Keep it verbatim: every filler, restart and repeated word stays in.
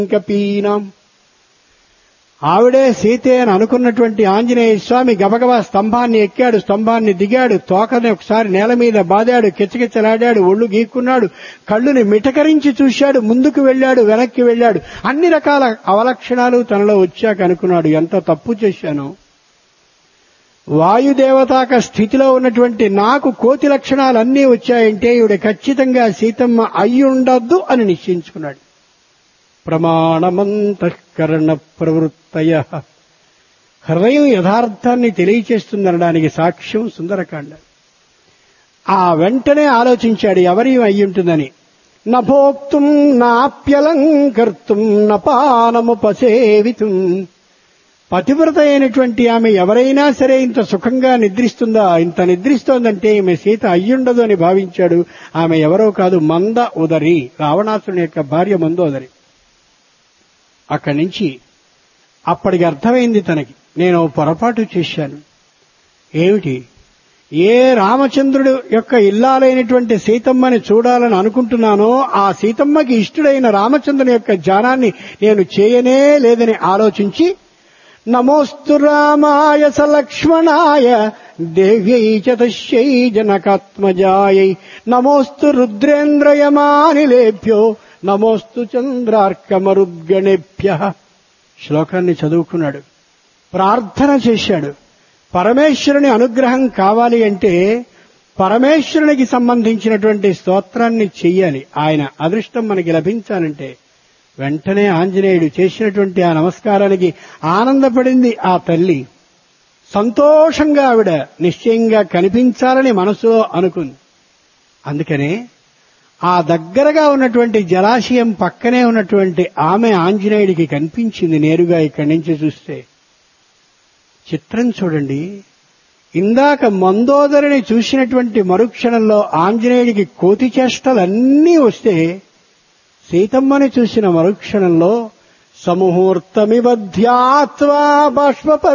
కపీనం. ఆవిడే సీతే అని అనుకున్నటువంటి ఆంజనేయ స్వామి గబగబా స్తంభాన్ని ఎక్కాడు, స్తంభాన్ని దిగాడు, తోకని ఒకసారి నేల మీద బాదాడు, కిచకిచలాడాడు, ఒళ్ళు గీక్కున్నాడు, కళ్ళుని మిటకరించి చూశాడు, ముందుకు వెళ్ళాడు, వెనక్కి వెళ్ళాడు. అన్ని రకాల అవలక్షణాలు తనలో వచ్చాక అనుకున్నాడు, ఎంత తప్పు చేశాను. వాయుదేవతాక స్థితిలో ఉన్నటువంటి నాకు కోతి లక్షణాలన్నీ వచ్చాయంటే ఈవిడ ఖచ్చితంగా సీతమ్మ అయ్యుండద్దు అని నిశ్చయించుకున్నాడు. ప్రమాణమంతఃకరణ ప్రవృత్తయ. హృదయం యథార్థాన్ని తెలియచేస్తుందనడానికి సాక్ష్యం సుందరకాండ. ఆ వెంటనే ఆలోచించాడు ఎవరి అయ్యుంటుందని. నభోక్తుం నాప్యలంకర్తుం నపానముపసేవితుం. పతివ్రత అయినటువంటి ఆమె ఎవరైనా సరే ఇంత సుఖంగా నిద్రిస్తుందా? ఇంత నిద్రిస్తోందంటే ఈమె సీత అయ్యుండదు అని భావించాడు. ఆమె ఎవరో కాదు, మంద ఉదరి, రావణాసుని యొక్క భార్య మందోదరి. అక్కడి నుంచి అప్పటికి అర్థమైంది తనకి, నేను పొరపాటు చేశాను. ఏమిటి? ఏ రామచంద్రుడు యొక్క ఇల్లాలైనటువంటి సీతమ్మని చూడాలని అనుకుంటున్నానో ఆ సీతమ్మకి ఇష్టుడైన రామచంద్రుని యొక్క ధ్యానాన్ని నేను చేయనే లేదని ఆలోచించి, నమోస్తు రామాయ సలక్ష్మణాయ దేవ్యై చ తస్యై జనకాత్మజాయై నమోస్తు రుద్రేంద్రయమానిలేభ్యో నమోస్తు చంద్రార్కమరుద్గణేభ్య. శ్లోకాన్ని చదువుకున్నాడు, ప్రార్థన చేశాడు. పరమేశ్వరుని అనుగ్రహం కావాలి అంటే పరమేశ్వరునికి సంబంధించినటువంటి స్తోత్రాన్ని చెయ్యాలి. ఆయన అదృష్టం మనకి లభించాలంటే వెంటనే ఆంజనేయుడు చేసినటువంటి ఆ నమస్కారానికి ఆనందపడింది ఆ తల్లి. సంతోషంగా ఆవిడ నిశ్చయంగా కనిపించాలని మనసులో అనుకుంది. అందుకనే ఆ దగ్గరగా ఉన్నటువంటి జలాశయం పక్కనే ఉన్నటువంటి ఆమె ఆంజనేయుడికి కనిపించింది నేరుగా ఇక్కడి నుంచి చూస్తే. చిత్రం చూడండి, ఇందాక మందోదరిని చూసినటువంటి మరుక్షణంలో ఆంజనేయుడికి కోతి చేష్టలన్నీ వస్తే సీతమ్మని చూసిన మరుక్షణంలో సముహూర్తమివ ధ్యాత్వా బాష్ప